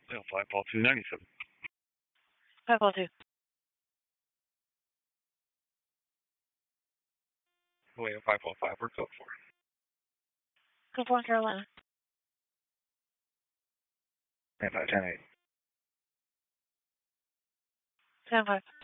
Tail 5, ball 297. 5 ball 2. William 5 ball 5, we're code 4. Code 4 Carolina. 10-5, 10-8. 10-5.